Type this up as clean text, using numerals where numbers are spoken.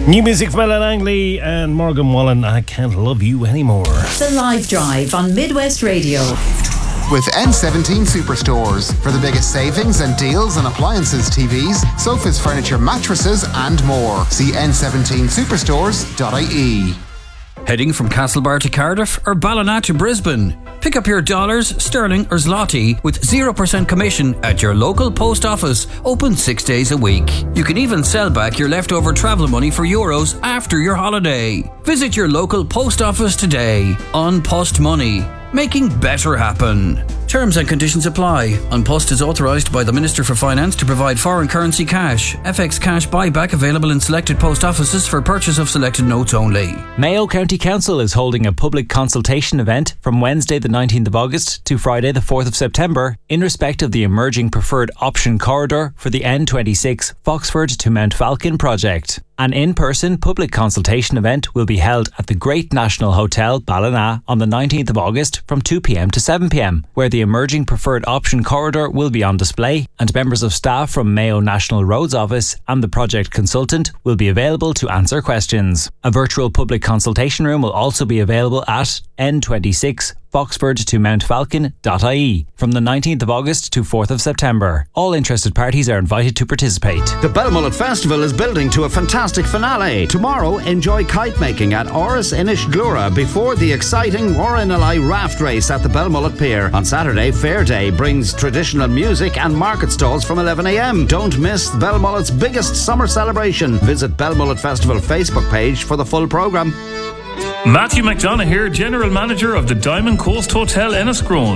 New music from Ella Langley and Morgan Wallen, I Can't Love You Anymore. The Live Drive on Midwest Radio. With N17 Superstores for the biggest savings and deals on appliances, TVs, sofas, furniture, mattresses and more. See n17superstores.ie. Heading from Castlebar to Cardiff or Ballina to Brisbane? Pick up your dollars, sterling or zloty with 0% commission at your local post office, open 6 days a week. You can even sell back your leftover travel money for euros after your holiday. Visit your local post office today. On Post Money, making better happen. Terms and conditions apply. An Post is authorised by the Minister for Finance to provide foreign currency cash. FX cash buyback available in selected post offices for purchase of selected notes only. Mayo County Council is holding a public consultation event from Wednesday the 19th of August to Friday the 4th of September in respect of the emerging preferred option corridor for the N26 Foxford to Mount Falcon project. An in-person public consultation event will be held at the Great National Hotel, Ballina, on the 19th of August from 2pm to 7pm, where the emerging preferred option corridor will be on display and members of staff from Mayo National Roads Office and the project consultant will be available to answer questions. A virtual public consultation room will also be available at N26 Foxford to Mountfalcon.ie from the 19th of August to 4th of September. All interested parties are invited to participate. The Belmullet Festival is building to a fantastic finale. Tomorrow, enjoy kite making at Oris Inish Glura before the exciting Warrenalai raft race at the Belmullet Pier. On Saturday, Fair Day brings traditional music and market stalls from 11am. Don't miss Belmullet's biggest summer celebration. Visit Belmullet Festival Facebook page for the full programme. Matthew McDonough here, General Manager of the Diamond Coast Hotel Enniscrone.